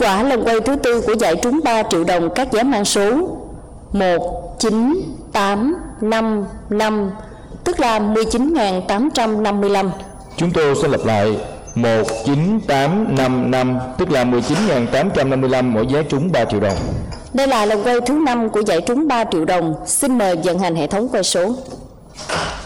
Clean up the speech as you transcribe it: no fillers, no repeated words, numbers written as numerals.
quả lần quay thứ tư của giải trúng 3 triệu đồng các giá mang số 19855, tức là 19.855. Chúng tôi sẽ lặp lại 19855, tức là 19.855, mỗi vé trúng 3 triệu đồng. Đây là lần quay thứ 5 của giải trúng 3 triệu đồng. Xin mời vận hành hệ thống quay số.